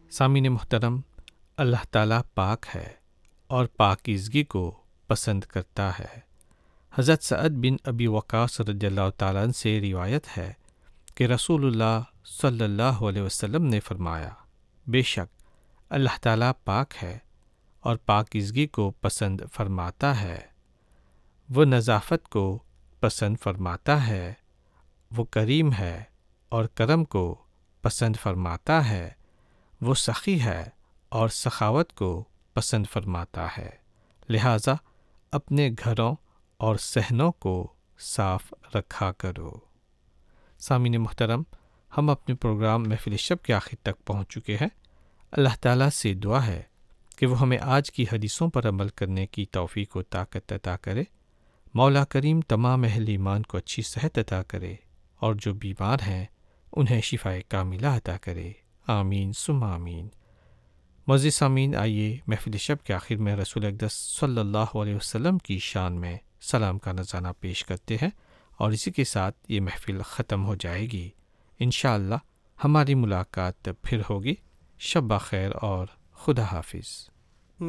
سامعین محترم، اللہ تعالیٰ پاک ہے اور پاکیزگی کو پسند کرتا ہے۔ حضرت سعد بن ابی وقاص رضی اللہ تعالیٰ عنہ سے روایت ہے کہ رسول اللہ صلی اللہ علیہ وسلم نے فرمایا، بے شک اللہ تعالیٰ پاک ہے اور پاکیزگی کو پسند فرماتا ہے، وہ نظافت کو پسند فرماتا ہے، وہ کریم ہے اور کرم کو پسند فرماتا ہے، وہ سخی ہے اور سخاوت کو پسند فرماتا ہے، لہٰذا اپنے گھروں اور صحنوں کو صاف رکھا کرو۔ سامعین محترم، ہم اپنے پروگرام محفل شب کے آخر تک پہنچ چکے ہیں۔ اللہ تعالیٰ سے دعا ہے کہ وہ ہمیں آج کی حدیثوں پر عمل کرنے کی توفیق و طاقت عطا کرے۔ مولا کریم تمام اہل ایمان کو اچھی صحت عطا کرے اور جو بیمار ہیں انہیں شفائے کاملہ عطا کرے، آمین ثم آمین۔ معزز سامعین، آئیے محفل شب کے آخر میں رسول اقدس صلی اللہ علیہ وسلم کی شان میں سلام کا نذرانہ پیش کرتے ہیں، اور اسی کے ساتھ یہ محفل ختم ہو جائے گی۔ انشاءاللہ ہماری ملاقات پھر ہوگی۔ شب بخیر اور خدا حافظ۔